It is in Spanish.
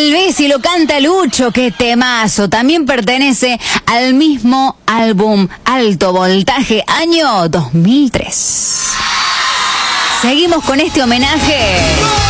Volvés y lo canta Lucho, qué temazo. También pertenece al mismo álbum Alto Voltaje, año 2003. Seguimos con este homenaje.